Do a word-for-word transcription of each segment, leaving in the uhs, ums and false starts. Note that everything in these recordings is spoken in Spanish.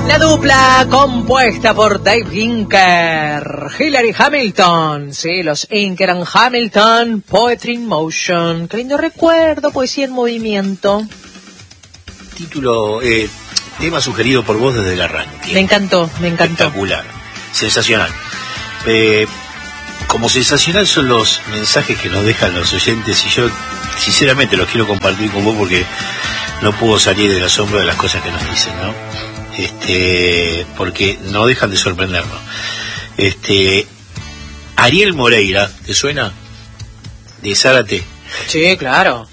La dupla compuesta por Dave Inker, Hillary Hamilton, sí, los Inker and Hamilton, Poetry in Motion. Qué lindo recuerdo, poesía en movimiento. Título, eh, tema sugerido por vos desde el arranque. Me encantó, me encantó. Espectacular, sensacional. Eh, como sensacional son los mensajes que nos dejan los oyentes y yo sinceramente los quiero compartir con vos porque no puedo salir del asombro de las cosas que nos dicen, ¿no? Este, porque no dejan de sorprendernos. Este, Ariel Moreira, ¿te suena? De Zárate. Sí, claro.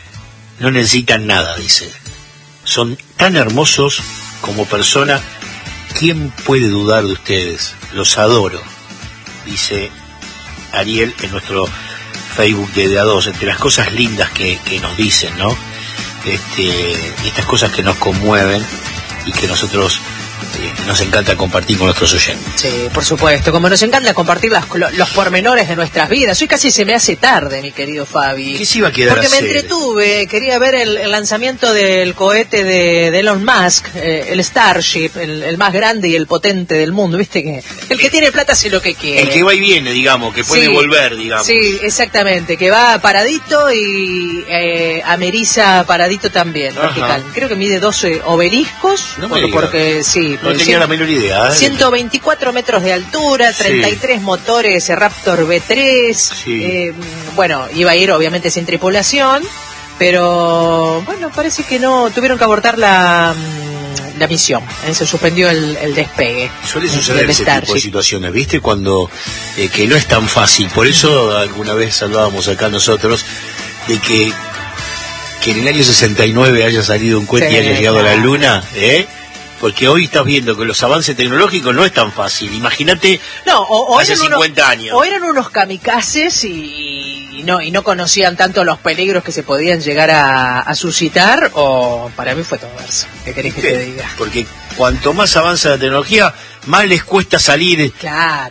No necesitan nada, dice. Son tan hermosos como persona. ¿Quién puede dudar de ustedes? Los adoro, dice Ariel en nuestro Facebook de De A dos. Entre las cosas lindas que, que nos dicen, ¿no? Este, estas cosas que nos conmueven y que nosotros eh, nos encanta compartir con nuestros oyentes. Sí, por supuesto, como nos encanta compartir las, los pormenores de nuestras vidas. Hoy casi se me hace tarde, mi querido Fabi. ¿Qué se iba a quedar Porque a me hacer? entretuve, quería ver el, el lanzamiento del cohete de, de Elon Musk, eh, el Starship, el, el más grande y el potente del mundo, ¿viste? Que el que tiene plata hace lo que quiere. El que va y viene, digamos, que puede sí, volver, digamos. Sí, exactamente, que va paradito y eh, ameriza paradito también, Ajá. vertical. Creo que mide doce obeliscos, No me porque, digas. porque sí. No tenía cien, la menor idea. ¿eh? ciento veinticuatro metros de altura, treinta y tres sí. motores Raptor V tres. Sí. Eh, bueno, iba a ir obviamente sin tripulación, pero bueno, parece que no, tuvieron que abortar la... la misión, eh, se suspendió el, el despegue. Suele suceder ese tipo de situaciones, ¿viste? Cuando, eh, que no es tan fácil, por eso alguna vez hablábamos acá nosotros, de que, que en el año sesenta y nueve haya salido un cohete sí, y haya llegado claro. a la luna, ¿eh? Porque hoy estás viendo que los avances tecnológicos no es tan fácil, imagínate no, o, o hace cincuenta unos, años. O eran unos kamikazes y... Y no, y no conocían tanto los peligros que se podían llegar a, a suscitar, o para mí fue todo verso. ¿Qué querés que te diga? Porque cuanto más avanza la tecnología, más les cuesta salir. Claro.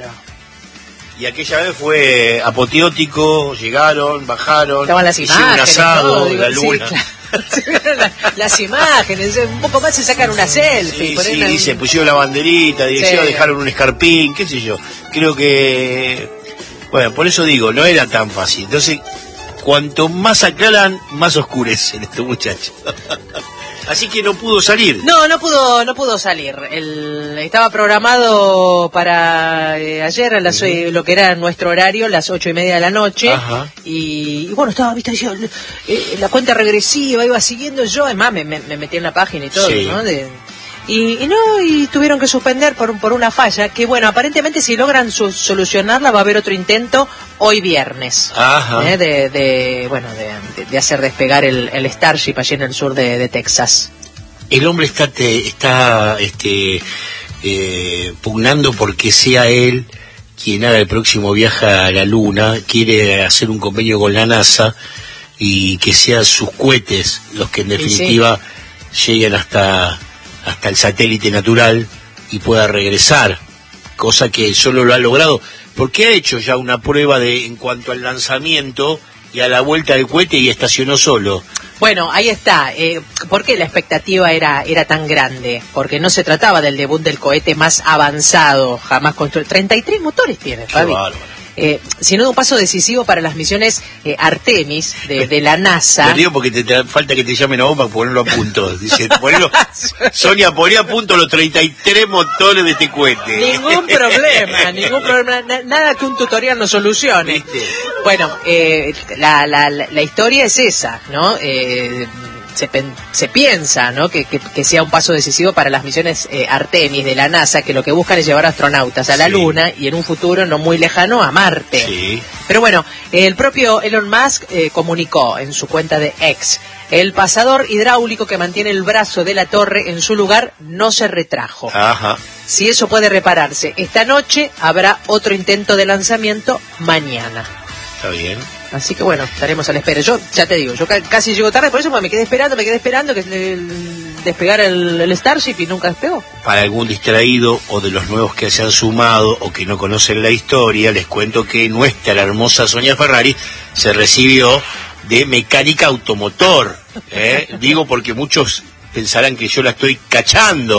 Y aquella vez fue apoteótico, llegaron, bajaron, estaban las imágenes, un asado, todo, digo, la luna. Sí, claro. las, las imágenes, un poco más se sacan una selfie. Sí, sí, una... dice, pusieron la banderita, dirección, sí. dejaron un escarpín, qué sé yo. Creo que... Bueno, por eso digo, no era tan fácil. Entonces, cuanto más aclaran, más oscurecen estos muchachos. Así que no pudo salir. No, no pudo, no pudo salir. El, estaba programado para eh, ayer a las uh-huh. lo que era nuestro horario, las ocho y media de la noche. Ajá. Y, y bueno, estaba, viste, yo, eh, la cuenta regresiva iba siguiendo yo, además me, me, me metí en la página y todo, sí. ¿no? De, Y, y no, y tuvieron que suspender por, por una falla, que bueno, aparentemente si logran su, solucionarla va a haber otro intento hoy viernes. Ajá. ¿eh? De, de, bueno, de, de, de hacer despegar el, el Starship allí en el sur de, de Texas. El hombre está, te, está este, eh, pugnando porque sea él quien haga el próximo viaje a la Luna, quiere hacer un convenio con la NASA y que sean sus cohetes los que en definitiva sí. lleguen hasta... hasta el satélite natural y pueda regresar, cosa que solo lo ha logrado porque ha hecho ya una prueba de en cuanto al lanzamiento y a la vuelta del cohete y estacionó solo. Bueno, ahí está. Eh, ¿Por qué la expectativa era era tan grande? Porque no se trataba del debut del cohete más avanzado jamás construido. treinta y tres motores tiene, Fabi. Eh, sino de un paso decisivo para las misiones eh, Artemis de, de la NASA. Te digo porque te, te falta que te llamen a vos para ponerlo a punto. Dice, ponelo, Sonia, poné a punto los treinta y tres motores de este cohete. Ningún problema, ningún problema, na, nada que un tutorial no solucione. ¿Viste? Bueno, eh, la, la, la, la historia es esa, ¿no? Eh, Se, pen, se piensa, ¿no? Que, que, que sea un paso decisivo para las misiones eh, Artemis de la NASA, que lo que buscan es llevar astronautas a la sí. Luna y en un futuro no muy lejano a Marte. Sí. Pero bueno, el propio Elon Musk eh, comunicó en su cuenta de X: el pasador hidráulico que mantiene el brazo de la torre en su lugar no se retrajo. Ajá. Si eso puede repararse esta noche, habrá otro intento de lanzamiento mañana. Está bien. Así que bueno, estaremos a la espera. Yo ya te digo, yo ca casi llego tarde, por eso pues, me quedé esperando, me quedé esperando que el, despegara el, el Starship y nunca despegó. Para algún distraído o de los nuevos que se han sumado o que no conocen la historia, les cuento que nuestra hermosa Sonia Ferrari se recibió de mecánica automotor. ¿eh? Digo porque muchos pensarán que yo la estoy cachando.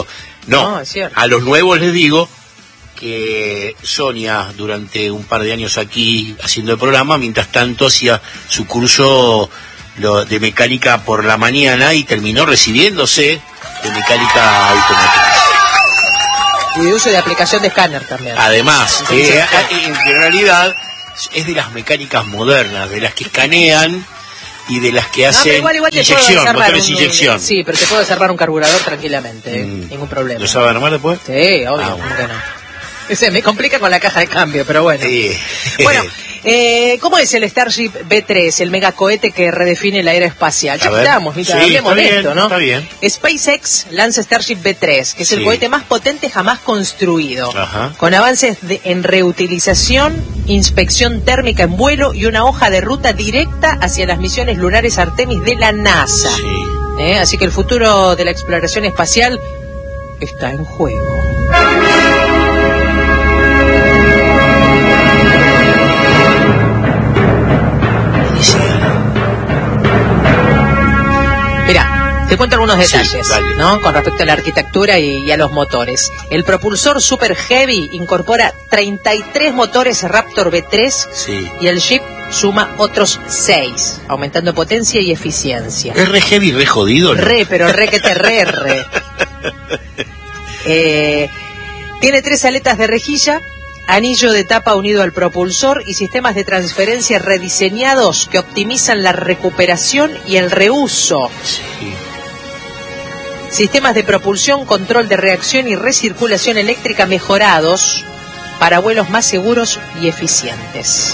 No, no es cierto. A los nuevos les digo que Sonia, durante un par de años aquí haciendo el programa, mientras tanto hacía su curso lo, de mecánica por la mañana y terminó recibiéndose de mecánica automotriz. Y de uso de aplicación de escáner también. Además, eh, en realidad es de las mecánicas modernas, de las que escanean y de las que hacen no, igual, igual inyección, motores de inyección. Sí, pero te puedo desarmar un carburador tranquilamente, ¿eh? mm. Ningún problema. ¿Lo sabe armar después? Sí, obvio, ah, bueno. que no. Ese me complica con la caja de cambio, pero bueno. Sí. Bueno, eh, ¿cómo es el Starship B tres, el megacohete que redefine la era espacial? Ya estamos, sí, hablemos de bien, esto, ¿no? Está bien. SpaceX lanza Starship B tres, que es el sí. cohete más potente jamás construido, Ajá. con avances de, en reutilización, inspección térmica en vuelo y una hoja de ruta directa hacia las misiones lunares Artemis de la NASA. Sí. ¿Eh? Así que el futuro de la exploración espacial está en juego. Mira, te cuento algunos detalles, sí, ¿no? Con respecto a la arquitectura y, y a los motores. El propulsor Super Heavy incorpora treinta y tres motores Raptor B tres sí. y el Jeep suma otros seis, aumentando potencia y eficiencia. Es re heavy, re jodido, ¿no? Re, pero re que te re, re. Eh, tiene tres aletas de rejilla, anillo de tapa unido al propulsor y sistemas de transferencia rediseñados que optimizan la recuperación y el reuso. Sí. Sistemas de propulsión, control de reacción y recirculación eléctrica mejorados para vuelos más seguros y eficientes.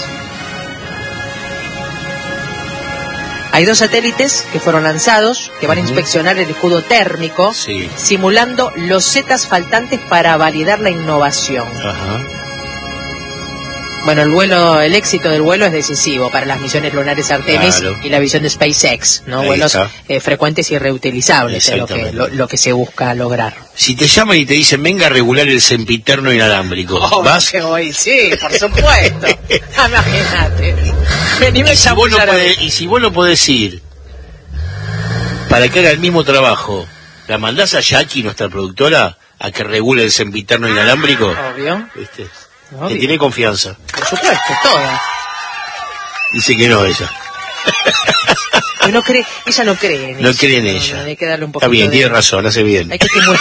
Hay dos satélites que fueron lanzados, que van uh-huh. a inspeccionar el escudo térmico, sí. simulando los zetas faltantes para validar la innovación. Uh-huh. Bueno, el vuelo, el éxito del vuelo es decisivo para las misiones lunares Artemis claro. y la visión de SpaceX, ¿no? Ahí Vuelos eh, frecuentes y reutilizables es lo que, lo, lo que se busca lograr. Si te llaman y te dicen, venga a regular el sempiterno inalámbrico, oh, ¿vas? Que voy, sí, por supuesto. Imagínate. Vení, y, si vos no podés, y si vos no podés ir para que haga el mismo trabajo, ¿la mandás a Jackie, nuestra productora, a que regule el sempiterno inalámbrico? Obvio. ¿Viste? Que tiene confianza. Por supuesto, toda. Dice que no ella. No cree, ella no cree en no ella. cree en ella. No, hay que darle un poquito Está bien, de... tiene razón, hace bien. Hay que estimular.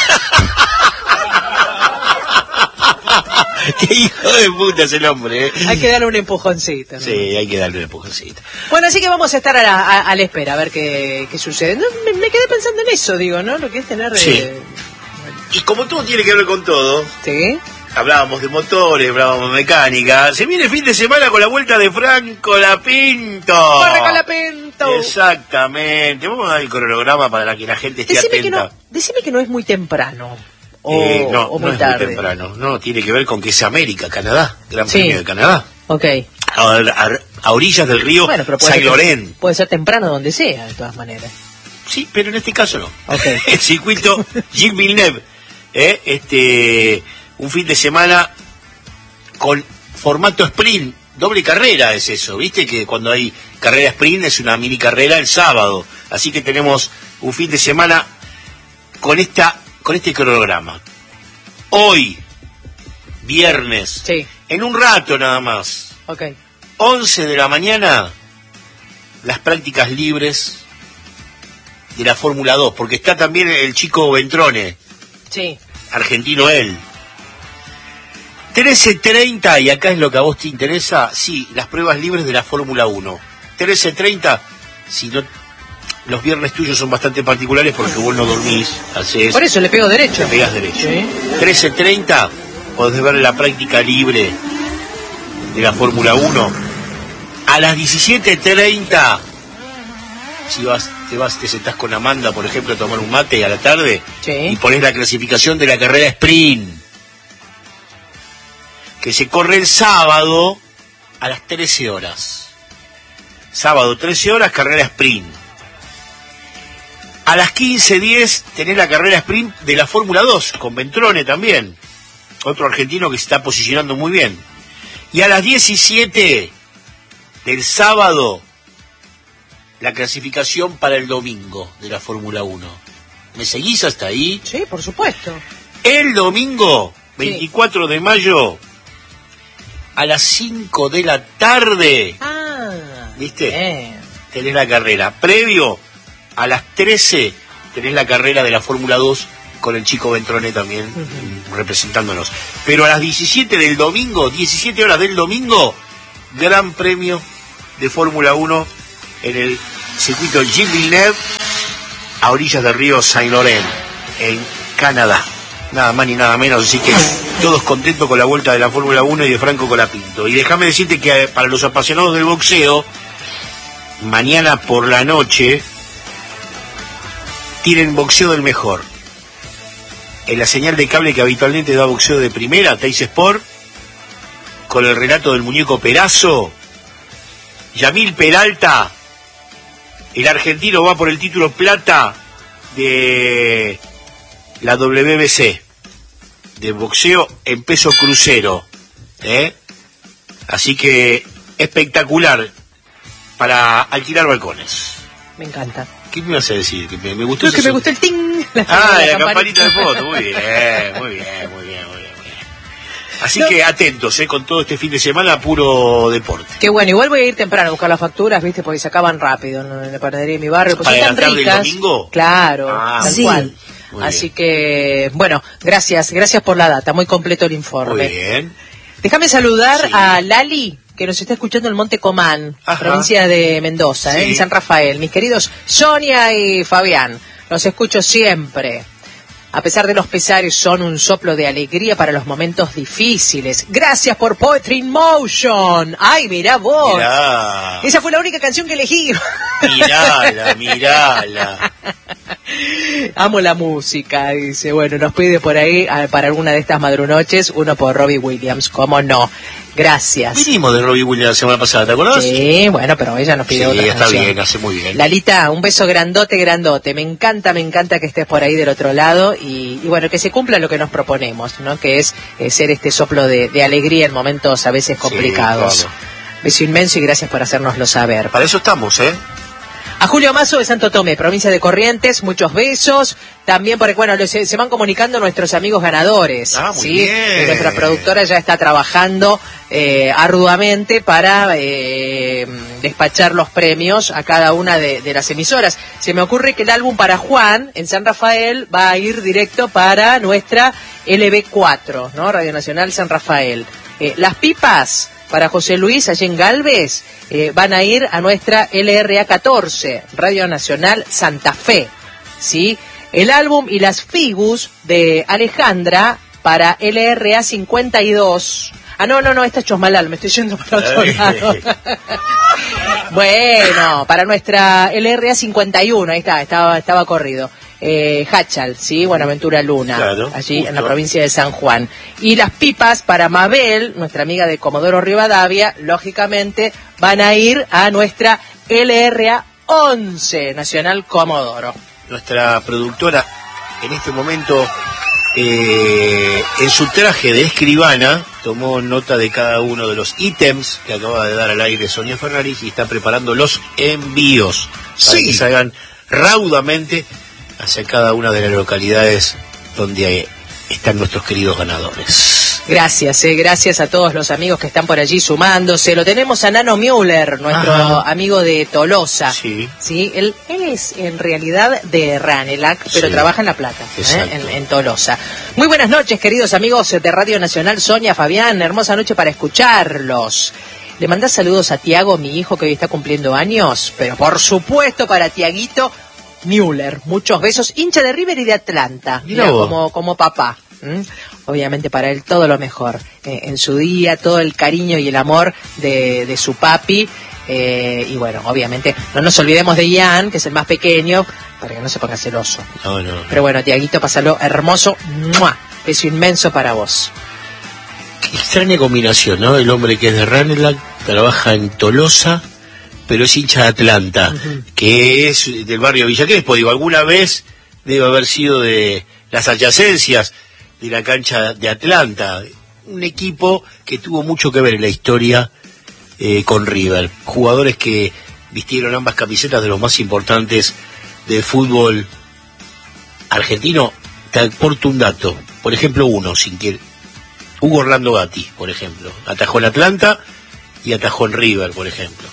Qué hijo de puta es el hombre, ¿eh? Hay que darle un empujoncito, ¿no? Sí, hay que darle un empujoncito. Bueno, así que vamos a estar a la, a, a la espera, a ver qué, qué sucede. No, me, me quedé pensando en eso, digo, ¿no? Lo que es tener... Sí. Eh... Y como todo tiene que ver con todo... Sí. Hablábamos de motores, hablábamos de mecánica. Se viene el fin de semana con la vuelta de Franco Lapinto. ¡Corre con Lapinto! Exactamente. Vamos a dar el cronograma para que la gente esté decime atenta. Que no, decime que no es muy temprano. O, eh, no, o muy no es tarde. muy temprano. No, tiene que ver con que es América, Canadá. Gran sí. Premio de Canadá. Ok. A, a, a orillas del río bueno, Saint Laurent. Puede ser temprano donde sea, de todas maneras. Sí, pero en este caso no. Okay. El circuito Gilles Villeneuve. ¿eh? Este, un fin de semana... con formato sprint, doble carrera es eso, viste que cuando hay carrera sprint es una mini carrera el sábado, así que tenemos un fin de semana con esta, con este cronograma. Hoy, viernes, sí. en un rato nada más, okay. once de la mañana, las prácticas libres de la Fórmula dos, porque está también el chico Ventrone, sí. argentino él. trece treinta, y acá es lo que a vos te interesa, sí, las pruebas libres de la Fórmula uno. trece treinta, si no, los viernes tuyos son bastante particulares porque vos no dormís, haces... Por eso le pego derecho. Le pegás derecho. Sí. trece treinta, podés ver la práctica libre de la Fórmula uno. A las diecisiete treinta, si vas, te vas, te sentás con Amanda, por ejemplo, a tomar un mate a la tarde, sí. y ponés la clasificación de la carrera sprint, que se corre el sábado a las trece horas. Sábado, trece horas, carrera sprint. A las quince diez tenés la carrera sprint de la Fórmula dos, con Ventrone también. Otro argentino que se está posicionando muy bien. Y a las diecisiete del sábado, la clasificación para el domingo de la Fórmula uno. ¿Me seguís hasta ahí? Sí, por supuesto. El domingo, veinticuatro sí. de mayo, a las cinco de la tarde. Ah, ¿viste? Bien. Tenés la carrera. Previo, a las trece, tenés la carrera de la Fórmula dos con el Chico Ventrone también uh-huh. representándonos. Pero a las diecisiete del domingo, diecisiete horas del domingo, Gran Premio de Fórmula uno en el circuito Gilles Villeneuve, a orillas del río Saint-Laurent, en Canadá. Nada más ni nada menos, así que todos contentos con la vuelta de la Fórmula uno y de Franco Colapinto. Y déjame decirte que para los apasionados del boxeo, mañana por la noche tienen boxeo del mejor. En la señal de cable que habitualmente da boxeo de primera, Teis Sport, con el relato del muñeco Perazo, Yamil Peralta, el argentino va por el título plata de la W B C, de boxeo en peso crucero, ¿eh? Así que espectacular para alquilar balcones. Me encanta. ¿Qué me ibas a decir? Que me, me gustó. Es que me gustó el ting. La ah, la, la campanita de foto. Muy bien, muy bien, muy bien, muy bien. Muy bien. Así no. que atentos, ¿eh? Con todo este fin de semana, puro deporte. Qué bueno, igual voy a ir temprano a buscar las facturas, ¿viste? Porque se acaban rápido, ¿no? En la panadería de mi barrio. Pues ¿para son tan ricas. ¿Del domingo? Claro, ah, tal sí. cual. Muy Así bien. que, bueno, gracias, gracias por la data, muy completo el informe. Muy bien. Déjame saludar sí. a Lali, que nos está escuchando en Monte Comán, Ajá. provincia de Mendoza, sí. ¿eh? en San Rafael. Mis queridos Sonia y Fabián, los escucho siempre. A pesar de los pesares, son un soplo de alegría para los momentos difíciles. Gracias por Poetry in Motion. Ay, mirá vos. Mirá. Esa fue la única canción que elegí. Mirala, mirala. Amo la música, dice. Bueno, nos pide por ahí para alguna de estas madrunoches, uno por Robbie Williams, cómo no. Gracias. Vinimos de Robbie Williams la semana pasada, ¿te acordás? Sí, bueno, pero ella nos pide sí, otra está canción. bien, hace muy bien. Lalita, un beso grandote, grandote. Me encanta, me encanta que estés por ahí del otro lado y, y bueno, que se cumpla lo que nos proponemos, ¿no? Que es eh, ser este soplo de, de alegría en momentos a veces complicados. Sí, claro. Beso inmenso y gracias por hacérnoslo saber. Para eso estamos, ¿eh? A Julio Mazo de Santo Tomé, provincia de Corrientes, muchos besos. También, porque bueno, se, se van comunicando nuestros amigos ganadores. Ah, muy ¿sí? bien. Nuestra productora ya está trabajando eh, arduamente para eh, despachar los premios a cada una de, de las emisoras. Se me ocurre que el álbum para Juan, en San Rafael, va a ir directo para nuestra L B cuatro, ¿no? Radio Nacional San Rafael. Eh, las pipas para José Luis, allí en Galvez, eh, van a ir a nuestra L R A catorce, Radio Nacional Santa Fe, ¿sí? El álbum y las figus de Alejandra para L R A cincuenta y dos. Ah, no, no, no, esta es Chosmalal, me estoy yendo para otro lado. Bueno, para nuestra L R A cincuenta y uno, ahí está, estaba, estaba corrido. Eh, Hachal, ¿sí? Buenaventura Luna, claro, allí justo. En la provincia de San Juan. Y las pipas para Mabel, nuestra amiga de Comodoro Rivadavia, lógicamente van a ir a nuestra L R A once, Nacional Comodoro. Nuestra productora, en este momento, eh, en su traje de escribana, tomó nota de cada uno de los ítems que acaba de dar al aire Sonia Ferraris y está preparando los envíos para sí. que salgan raudamente hacia cada una de las localidades donde están nuestros queridos ganadores. Gracias, eh, gracias a todos los amigos que están por allí sumándose. Lo tenemos a Nano Müller, nuestro Ajá. amigo de Tolosa. Sí. Sí, él, él es en realidad de Ranelac, pero sí. trabaja en La Plata, ¿eh? en, en Tolosa. Muy buenas noches, queridos amigos de Radio Nacional, Sonia, Fabián, hermosa noche para escucharlos. Le mandás saludos a Tiago, mi hijo, que hoy está cumpliendo años, pero por supuesto para Tiaguito Müller, muchos besos, hincha de River y de Atlanta, mira, como, como papá. ¿Mm? Obviamente para él todo lo mejor, eh, en su día, todo el cariño y el amor de, de su papi, eh, y bueno, obviamente no nos olvidemos de Ian, que es el más pequeño, para que no se ponga celoso. No, no, no. Pero bueno, Tiaguito, pásalo hermoso, ¡mua! Beso inmenso para vos. Qué extraña combinación, ¿no? El hombre que es de Ranelac, trabaja en Tolosa, pero es hincha de Atlanta, uh-huh. que es del barrio Villa Crespo. Digo, alguna vez debe haber sido de las adyacencias de la cancha de Atlanta, un equipo que tuvo mucho que ver en la historia eh, con River. Jugadores que vistieron ambas camisetas de los más importantes del fútbol argentino. Te aporto un dato, por ejemplo, uno, sin que Hugo Orlando Gatti, por ejemplo, atajó en Atlanta y atajó en River, por ejemplo.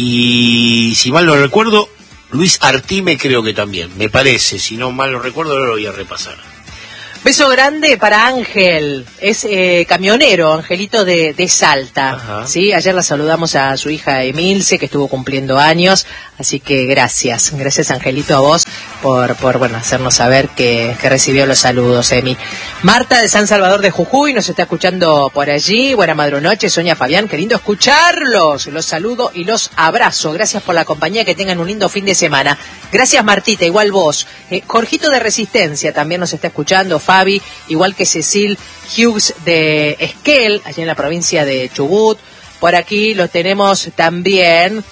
Y si mal no recuerdo, Luis Artime creo que también, me parece, si no mal no recuerdo, ahora lo voy a repasar. Beso grande para Ángel, es eh, camionero, Angelito de, de Salta. Ajá. ¿Sí? Ayer la saludamos a su hija Emilce, que estuvo cumpliendo años, así que gracias, gracias Angelito a vos por, por bueno, hacernos saber que, que recibió los saludos, Emi. Marta de San Salvador de Jujuy nos está escuchando por allí, buena madrunoche, Sonia Fabián, qué lindo escucharlos, los saludo y los abrazo, gracias por la compañía, que tengan un lindo fin de semana. Gracias Martita, igual vos. Eh, Jorgito de Resistencia también nos está escuchando, Fabi, igual que Cecil Hughes de Esquel, allá en la provincia de Chubut. Por aquí lo tenemos también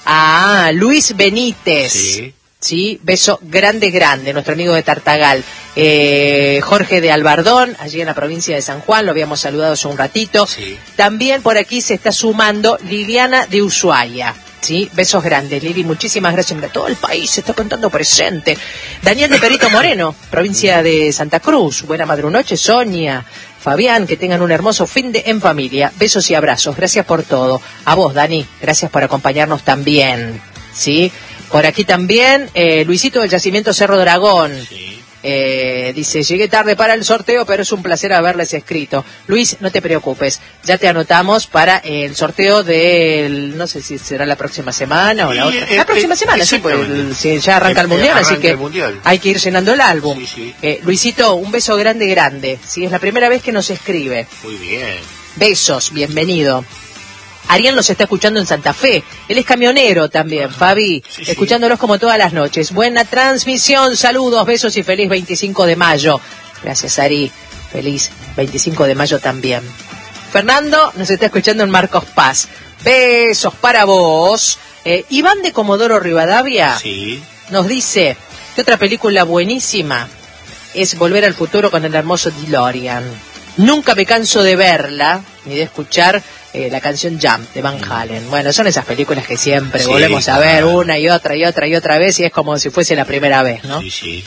a Luis Benítez. Sí. Sí, beso grande, grande, nuestro amigo de Tartagal. Eh, Jorge de Albardón, allí en la provincia de San Juan, lo habíamos saludado hace un ratito. Sí. También por aquí se está sumando Liliana de Ushuaia. Sí, besos grandes, Lili, muchísimas gracias. Mira, todo el país se está contando presente. Daniel de Perito Moreno, provincia de Santa Cruz. Buena madrunoche, Sonia, Fabián, que tengan un hermoso fin de en familia. Besos y abrazos, gracias por todo. A vos, Dani, gracias por acompañarnos también. Sí, por aquí también, eh, Luisito del Yacimiento Cerro Dragón. Sí. Eh, dice, llegué tarde para el sorteo, pero es un placer haberles escrito. Luis, no te preocupes, ya te anotamos para el sorteo del, no sé si será la próxima semana o la otra. La próxima semana, sí, pues el, si ya arranca el mundial, así que hay que ir llenando el álbum. Sí, sí. Eh, Luisito, un beso grande, grande. Sí, es la primera vez que nos escribe. Muy bien. Besos, bienvenido. Ariel nos está escuchando en Santa Fe, él es camionero también, ajá, Fabi, sí, sí. Escuchándolos como todas las noches. Buena transmisión, saludos, besos y feliz veinticinco de mayo. Gracias, Ari, feliz veinticinco de mayo también. Fernando nos está escuchando en Marcos Paz, besos para vos. Eh, Iván de Comodoro Rivadavia sí. Nos dice que otra película buenísima es Volver al Futuro con el hermoso DeLorean. Nunca me canso de verla, ni de escuchar eh, la canción Jump de Van Halen. Bueno, son esas películas que siempre sí, volvemos a ver una y otra y otra y otra vez y es como si fuese la primera vez, ¿no? Sí, sí.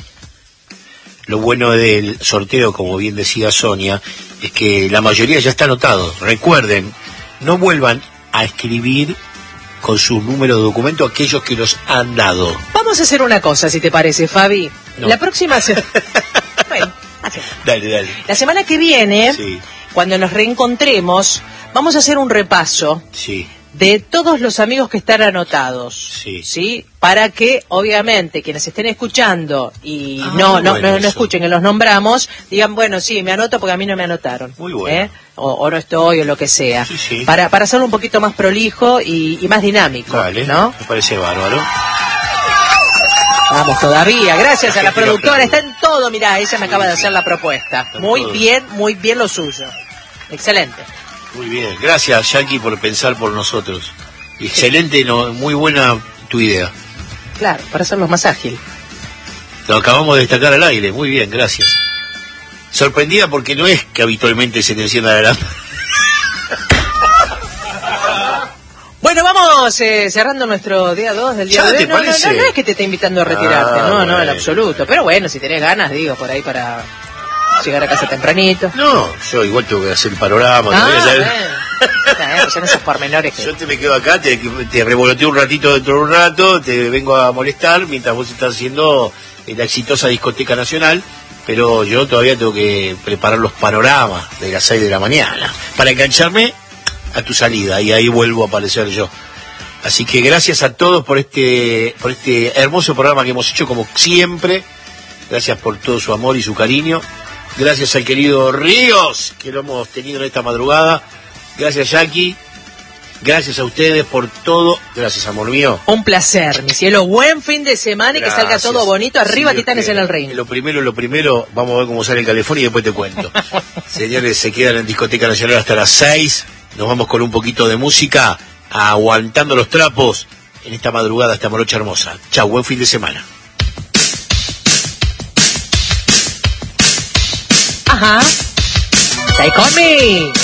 Lo bueno del sorteo, como bien decía Sonia, es que la mayoría ya está anotado. Recuerden, no vuelvan a escribir con su número de documento aquellos que los han dado. Vamos a hacer una cosa, si te parece, Fabi. No. La próxima... Se... bueno, así. Dale, dale. La semana que viene, sí. Cuando nos reencontremos, vamos a hacer un repaso sí. de todos los amigos que están anotados, sí. ¿sí? Para que, obviamente, quienes estén escuchando y ah, no, no, bueno no, no escuchen que los nombramos, digan, bueno, sí, me anoto porque a mí no me anotaron. Muy bueno. ¿eh? O, o no estoy, o lo que sea. Sí, sí. Para, para hacerlo un poquito más prolijo y, y más dinámico. Vale, ¿no? Me parece bárbaro. Vamos todavía, gracias a la productora, está en todo, mirá, ella me acaba de hacer la propuesta. Muy bien, muy bien lo suyo. Excelente. Muy bien, gracias Jackie por pensar por nosotros. Excelente, no, muy buena tu idea. Claro, para hacerlo más ágil. Lo acabamos de destacar al aire, muy bien, gracias. Sorprendida porque no es que habitualmente se te encienda la lámpara. Bueno, vamos eh, cerrando nuestro día dos del día de hoy. No, no, no, no es que te esté invitando a retirarte, ah, no, bueno. No, en absoluto. Pero bueno, si tenés ganas, digo, por ahí para llegar a casa tempranito. No, yo igual tengo que hacer el panorama. Ah, te voy a hacer... eh, pues son esos pormenores que... Yo te me quedo acá, te, te revoloteo un ratito dentro de un rato, te vengo a molestar mientras vos estás haciendo la exitosa discoteca nacional. Pero yo todavía tengo que preparar los panoramas de las seis de la mañana para engancharme a tu salida y ahí vuelvo a aparecer yo. Así que gracias a todos por este por este hermoso programa que hemos hecho como siempre. Gracias por todo su amor y su cariño. Gracias al querido Ríos, que lo hemos tenido en esta madrugada. Gracias Jackie. Gracias a ustedes por todo. Gracias, amor mío. Un placer, mi cielo. Buen fin de semana y gracias. Que salga todo bonito. Arriba, sí, Titanes en el ring. Lo primero, lo primero, vamos a ver cómo sale el calefón y después te cuento. Señores, se quedan en Discoteca Nacional hasta las seis. Nos vamos con un poquito de música, aguantando los trapos en esta madrugada, esta morocha hermosa. Chau, buen fin de semana. Ajá. Stay con me.